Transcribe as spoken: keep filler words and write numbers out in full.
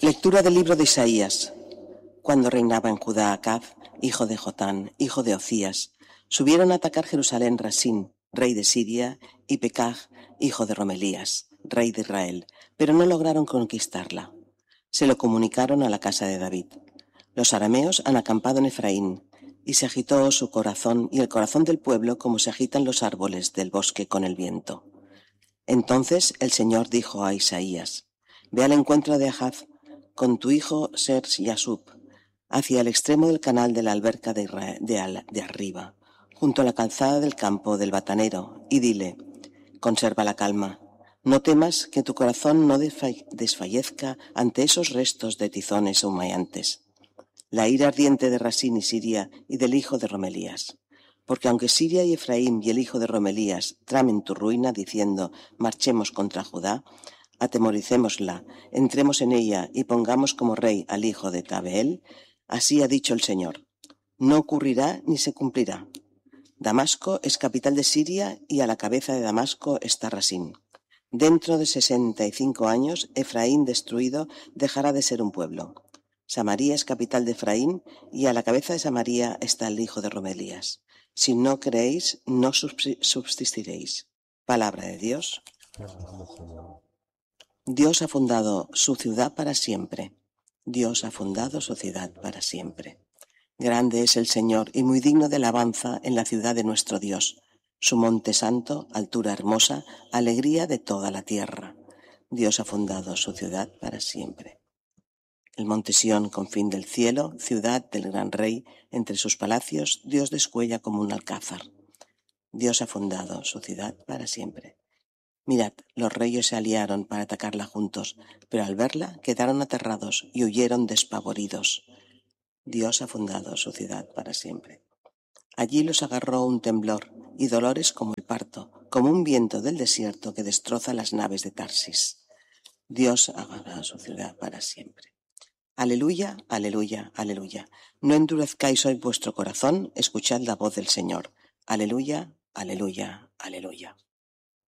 Lectura del libro de Isaías. Cuando reinaba en Judá Acab, hijo de Jotán, hijo de Ocías, subieron a atacar Jerusalén Rasín, rey de Siria, y Pekaj, hijo de Romelías, rey de Israel, pero no lograron conquistarla. Se lo comunicaron a la casa de David. Los arameos han acampado en Efraín, y se agitó su corazón y el corazón del pueblo como se agitan los árboles del bosque con el viento. Entonces el Señor dijo a Isaías: Ve al encuentro de Ahaz con tu hijo Ser-Yasub, hacia el extremo del canal de la alberca de, Israel, de, al, de arriba, junto a la calzada del campo del batanero, y dile: conserva la calma, no temas que tu corazón no desfallezca ante esos restos de tizones humeantes. La ira ardiente de Rasín y Siria y del hijo de Romelías. Porque aunque Siria y Efraín y el hijo de Romelías tramen tu ruina diciendo: marchemos contra Judá, atemoricémosla, entremos en ella y pongamos como rey al hijo de Tabeel, así ha dicho el Señor: no ocurrirá ni se cumplirá. Damasco es capital de Siria y a la cabeza de Damasco está Rasín. Dentro de sesenta y cinco años, Efraín destruido dejará de ser un pueblo. Samaria es capital de Efraín y a la cabeza de Samaria está el hijo de Romelías. Si no creéis, no subsistiréis. Palabra de Dios. Dios ha fundado su ciudad para siempre. Dios ha fundado su ciudad para siempre. Grande es el Señor y muy digno de alabanza en la ciudad de nuestro Dios. Su monte santo, altura hermosa, alegría de toda la tierra. Dios ha fundado su ciudad para siempre. El monte Sión, confín del cielo, ciudad del gran rey, entre sus palacios Dios descuella como un alcázar. Dios ha fundado su ciudad para siempre. Mirad, los reyes se aliaron para atacarla juntos, pero al verla quedaron aterrados y huyeron despavoridos. Dios ha fundado su ciudad para siempre. Allí los agarró un temblor y dolores como el parto, como un viento del desierto que destroza las naves de Tarsis. Dios ha fundado su ciudad para siempre. Aleluya, aleluya, aleluya. No endurezcáis hoy vuestro corazón, escuchad la voz del Señor. Aleluya, aleluya, aleluya.